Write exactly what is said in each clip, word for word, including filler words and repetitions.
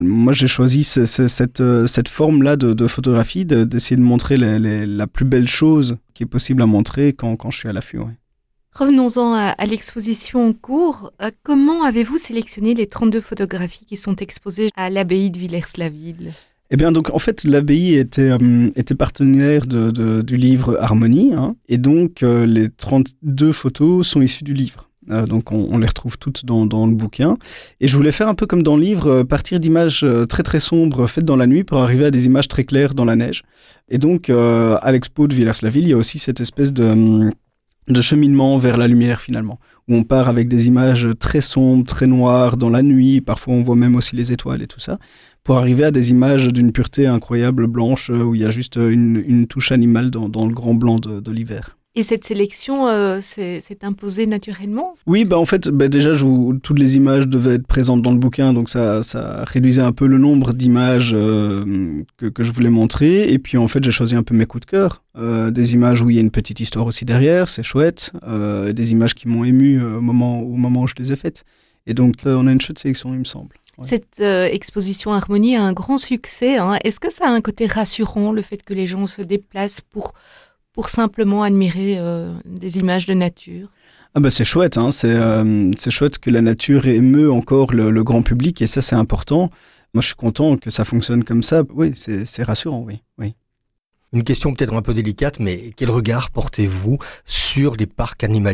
Moi, j'ai choisi ce, ce, cette, cette forme-là de, de photographie, de, d'essayer de montrer les, les, la plus belle chose qui est possible à montrer quand, quand je suis à l'affût. Ouais. Revenons-en à, à l'exposition en cours. Euh, comment avez-vous sélectionné les trente-deux photographies qui sont exposées à l'abbaye de Villers-la-Ville ? Eh bien, donc, en fait, l'abbaye était, euh, était partenaire de, de, du livre Harmonie, hein, et donc euh, les trente-deux photos sont issues du livre. Euh, donc on, on les retrouve toutes dans, dans le bouquin. Et je voulais faire un peu comme dans le livre, euh, partir d'images euh, très très sombres faites dans la nuit pour arriver à des images très claires dans la neige. Et donc euh, à l'expo de Villers-la-Ville, il y a aussi cette espèce de, de cheminement vers la lumière finalement, où on part avec des images très sombres, très noires dans la nuit, parfois on voit même aussi les étoiles et tout ça, pour arriver à des images d'une pureté incroyable, blanche, où il y a juste une, une touche animale dans, dans le grand blanc de, de l'hiver. Et cette sélection euh, s'est, s'est imposée naturellement ? Oui, bah en fait, bah déjà, je vous, toutes les images devaient être présentes dans le bouquin, donc ça, ça réduisait un peu le nombre d'images euh, que, que je voulais montrer. Et puis en fait, j'ai choisi un peu mes coups de cœur. Euh, des images où il y a une petite histoire aussi derrière, c'est chouette. Euh, des images qui m'ont ému euh, au, moment, au moment où je les ai faites. Et donc, euh, on a une chouette sélection, il me semble. Ouais. Cette euh, exposition Harmonie a un grand succès, hein. Est-ce que ça a un côté rassurant, le fait que les gens se déplacent pour... pour simplement admirer euh, des images de nature? Ah bah c'est chouette, hein. c'est, euh, c'est chouette que la nature émeut encore le, le grand public, et ça c'est important. Moi je suis content que ça fonctionne comme ça, oui, c'est, c'est rassurant, oui, oui. Une question peut-être un peu délicate, mais quel regard portez-vous sur les parcs animaliers ?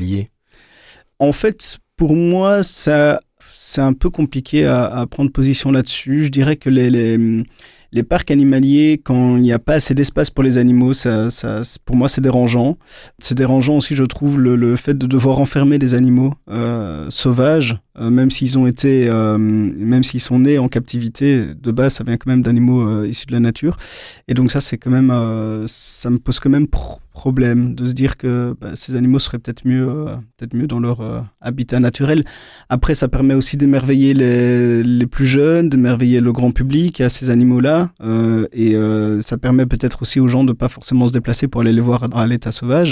En fait, pour moi, ça, c'est un peu compliqué à, à prendre position là-dessus. Je dirais que les... les Les parcs animaliers, quand il n'y a pas assez d'espace pour les animaux, ça, ça, pour moi, c'est dérangeant. C'est dérangeant aussi, je trouve, le, le fait de devoir enfermer des animaux euh, sauvages, euh, même s'ils ont été, euh, même s'ils sont nés en captivité. De base, ça vient quand même d'animaux euh, issus de la nature. Et donc ça, c'est quand même, euh, ça me pose quand même pro- problème de se dire que bah, ces animaux seraient peut-être mieux, euh, peut-être mieux dans leur euh, habitat naturel. Après, ça permet aussi d'émerveiller les, les plus jeunes, d'émerveiller le grand public à ces animaux-là. Euh, et euh, ça permet peut-être aussi aux gens de ne pas forcément se déplacer pour aller les voir à l'état sauvage.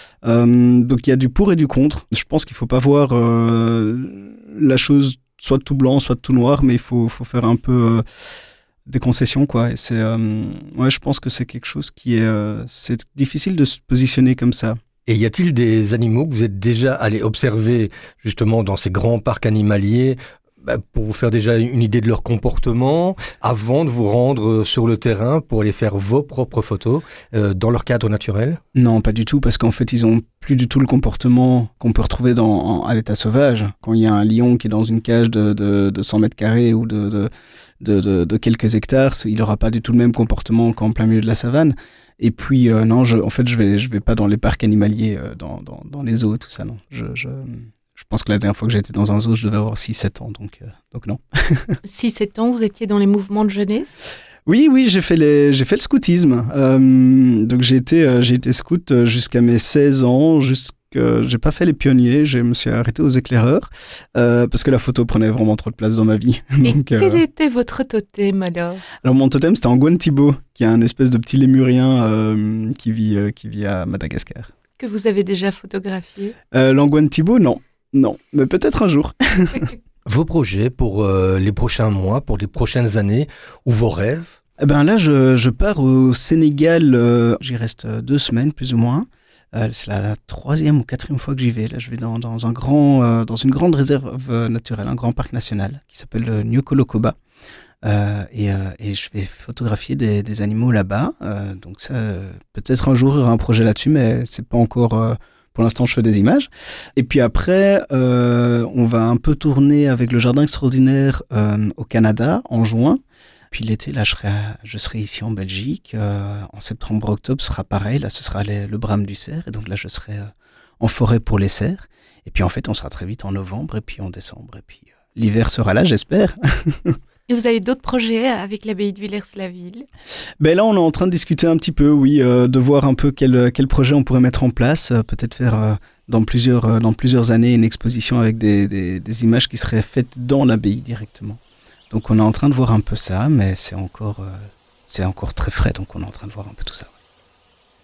Euh, donc il y a du pour et du contre. Je pense qu'il ne faut pas voir euh, la chose soit tout blanc, soit tout noir, mais il faut, faut faire un peu euh, des concessions, quoi. Et c'est, euh, ouais, je pense que c'est quelque chose qui est... Euh, c'est difficile de se positionner comme ça. Et y a-t-il des animaux que vous êtes déjà allé observer justement dans ces grands parcs animaliers bah, pour vous faire déjà une idée de leur comportement avant de vous rendre sur le terrain pour aller faire vos propres photos euh, dans leur cadre naturel ? Non, pas du tout, parce qu'en fait, ils ont plus du tout le comportement qu'on peut retrouver dans, en, à l'état sauvage. Quand il y a un lion qui est dans une cage de, de, de cent mètres carrés ou de, de, de, de, de quelques hectares, il n'aura pas du tout le même comportement qu'en plein milieu de la savane. Et puis, euh, non, je, en fait, je vais, je vais pas dans les parcs animaliers, euh, dans, dans, dans les zoos et tout ça, non. Je... je Je pense que la dernière fois que j'étais dans un zoo, je devais avoir six sept ans, donc, euh, donc non. six sept ans, vous étiez dans les mouvements de jeunesse ? Oui, oui, j'ai fait, les, j'ai fait le scoutisme. Euh, donc j'ai été, euh, j'ai été scout jusqu'à mes seize ans, jusqu'à, j'ai pas fait les pionniers, je me suis arrêté aux éclaireurs, euh, parce que la photo prenait vraiment trop de place dans ma vie. Et donc, quel euh... était votre totem alors ? Alors mon totem, c'était Angouane Thibault, qui est un espèce de petit lémurien euh, qui, vit, euh, qui vit à Madagascar. Que vous avez déjà photographié ? euh, L'Angouane Thibault, non. Non, mais peut-être un jour. Vos projets pour euh, les prochains mois, pour les prochaines années, ou vos rêves ? Eh ben là, je, je pars au Sénégal, euh, j'y reste deux semaines plus ou moins. Euh, c'est la troisième ou quatrième fois que j'y vais. Là, je vais dans, dans, un grand, euh, dans une grande réserve naturelle, un grand parc national qui s'appelle le Nyokolokoba. Euh, et, euh, et je vais photographier des, des animaux là-bas. Euh, donc ça, euh, peut-être un jour, il y aura un projet là-dessus, mais c'est pas encore... Euh, Pour l'instant, je fais des images. Et puis après, euh, on va un peu tourner avec le Jardin Extraordinaire euh, au Canada en juin. Puis l'été, là, je serai, je serai ici en Belgique. Euh, en septembre-octobre, ce sera pareil. Là, ce sera les, le brame du cerf. Et donc là, je serai euh, en forêt pour les cerfs. Et puis en fait, on sera très vite en novembre et puis en décembre. Et puis euh, l'hiver sera là, j'espère. Et vous avez d'autres projets avec l'abbaye de Villers-la-Ville ? Ben là, on est en train de discuter un petit peu, oui, euh, de voir un peu quel, quel projet on pourrait mettre en place. Euh, peut-être faire euh, dans, plusieurs, euh, dans plusieurs années une exposition avec des, des, des images qui seraient faites dans l'abbaye directement. Donc on est en train de voir un peu ça, mais c'est encore, euh, c'est encore très frais, donc on est en train de voir un peu tout ça.